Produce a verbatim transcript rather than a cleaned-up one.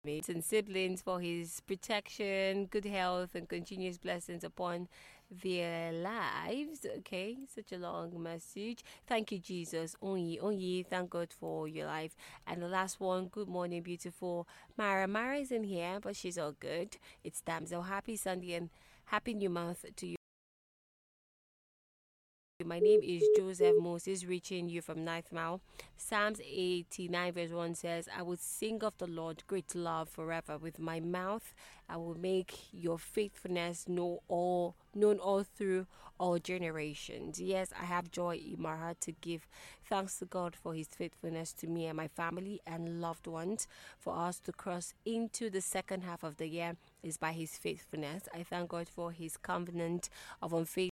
and siblings for his protection, good health, and continuous blessings upon their lives. Okay, such a long message. Thank you, Jesus. Onyi, Onyi, thank God for your life. And the last one, good morning, beautiful Mara. Mara isn't here, but she's all good. It's Damsel. Happy Sunday and happy new month to you. My name is Joseph Moses, reaching you from Ninth Mile. Psalms eighty-nine, verse one says, I will sing of the Lord great love forever. With my mouth, I will make your faithfulness know all, known all through all generations. Yes, I have joy in my heart to give thanks to God for his faithfulness to me and my family and loved ones. For us to cross into the second half of the year is by his faithfulness. I thank God for his covenant of unfaithfulness